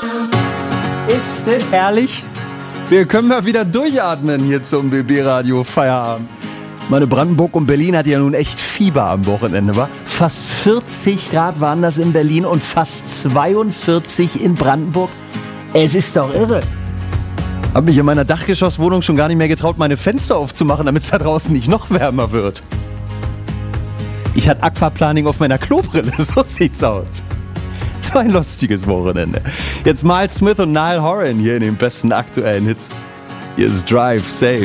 Ist das herrlich? Wir können mal wieder durchatmen hier zum BB-Radio Feierabend. Meine Brandenburg und Berlin hat ja nun echt Fieber am Wochenende, wa? Fast 40 Grad waren das in Berlin und fast 42 in Brandenburg. Es ist doch irre. Hab mich in meiner Dachgeschosswohnung schon gar nicht mehr getraut, meine Fenster aufzumachen, damit es da draußen nicht noch wärmer wird. Ich hatte Aquaplaning auf meiner Klobrille, so sieht's aus. Es war ein lustiges Wochenende. Jetzt Miles Smith und Niall Horan hier in den besten aktuellen Hits. Hier ist Drive Safe.